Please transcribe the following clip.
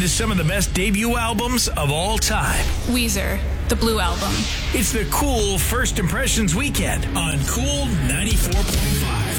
to some of the best debut albums of all time. Weezer, the Blue Album. It's the Cool First Impressions Weekend on Cool 94.5.